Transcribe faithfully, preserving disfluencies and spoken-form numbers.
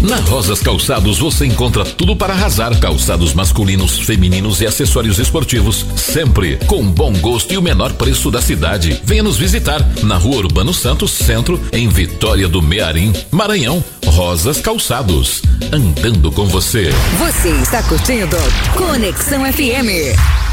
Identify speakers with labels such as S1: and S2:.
S1: Na Rosas Calçados você encontra tudo para arrasar: calçados masculinos, femininos e acessórios esportivos, sempre com bom gosto e o menor preço da cidade. Venha nos visitar na Rua Urbano Santos, Centro, em Vitória do Mearim, Maranhão. Rosas Calçados, andando com você.
S2: Você está curtindo Conexão F M.